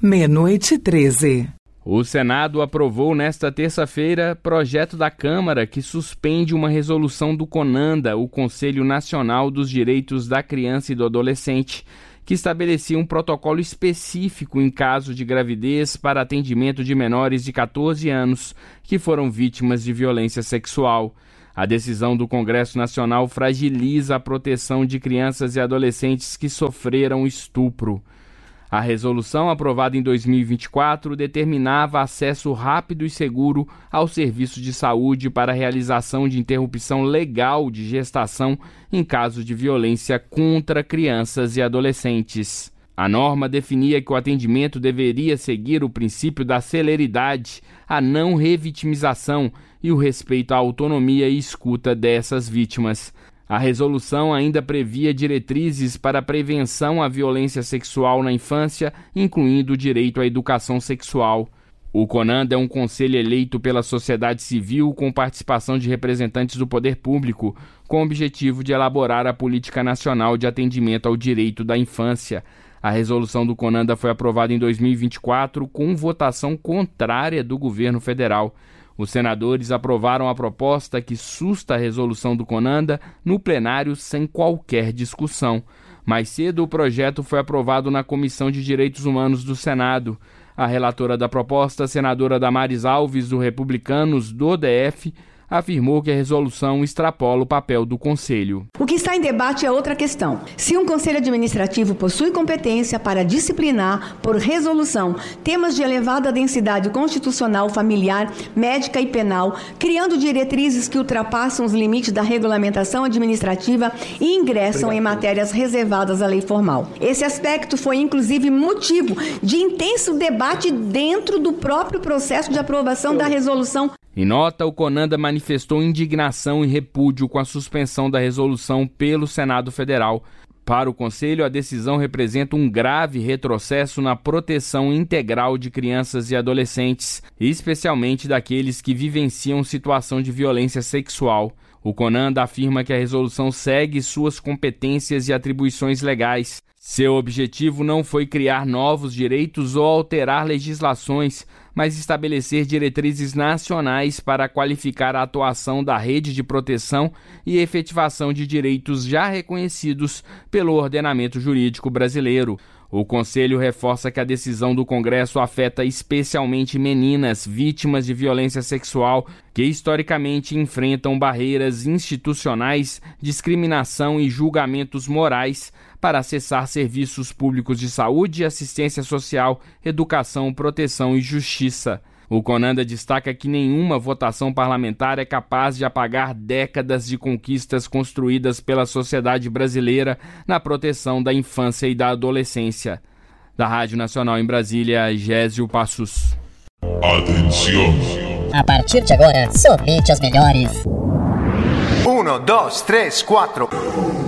00:13. O Senado aprovou nesta terça-feira projeto da Câmara que suspende uma resolução do CONANDA, o Conselho Nacional dos Direitos da Criança e do Adolescente, que estabelecia um protocolo específico em caso de gravidez para atendimento de menores de 14 anos que foram vítimas de violência sexual. A decisão do Congresso Nacional fragiliza a proteção de crianças e adolescentes que sofreram estupro. A resolução, aprovada em 2024, determinava acesso rápido e seguro ao serviço de saúde para a realização de interrupção legal de gestação em caso de violência contra crianças e adolescentes. A norma definia que o atendimento deveria seguir o princípio da celeridade, a não revitimização e o respeito à autonomia e escuta dessas vítimas. A resolução ainda previa diretrizes para a prevenção à violência sexual na infância, incluindo o direito à educação sexual. O CONANDA é um conselho eleito pela sociedade civil com participação de representantes do poder público, com o objetivo de elaborar a política nacional de atendimento ao direito da infância. A resolução do CONANDA foi aprovada em 2024 com votação contrária do governo federal. Os senadores aprovaram a proposta que susta a resolução do CONANDA no plenário sem qualquer discussão. Mais cedo, o projeto foi aprovado na Comissão de Direitos Humanos do Senado. A relatora da proposta, a senadora Damares Alves, do Republicanos do DF, afirmou que a resolução extrapola o papel do Conselho. O que está em debate é outra questão. Se um Conselho Administrativo possui competência para disciplinar, por resolução, temas de elevada densidade constitucional, familiar, médica e penal, criando diretrizes que ultrapassam os limites da regulamentação administrativa e ingressam em matérias reservadas à lei formal. Esse aspecto foi, inclusive, motivo de intenso debate dentro do próprio processo de aprovação da resolução. Em nota, o CONANDA manifestou indignação e repúdio com a suspensão da resolução pelo Senado Federal. Para o Conselho, a decisão representa um grave retrocesso na proteção integral de crianças e adolescentes, especialmente daqueles que vivenciam situação de violência sexual. O CONANDA afirma que a resolução segue suas competências e atribuições legais. Seu objetivo não foi criar novos direitos ou alterar legislações, mas estabelecer diretrizes nacionais para qualificar a atuação da rede de proteção e efetivação de direitos já reconhecidos pelo ordenamento jurídico brasileiro. O Conselho reforça que a decisão do Congresso afeta especialmente meninas vítimas de violência sexual que historicamente enfrentam barreiras institucionais, discriminação e julgamentos morais para acessar serviços públicos de saúde, assistência social, educação, proteção e justiça. O CONANDA destaca que nenhuma votação parlamentar é capaz de apagar décadas de conquistas construídas pela sociedade brasileira na proteção da infância e da adolescência. Da Rádio Nacional em Brasília, Gésio Passos. Atenção! A partir de agora, somente as melhores. 1, 2, 3, 4...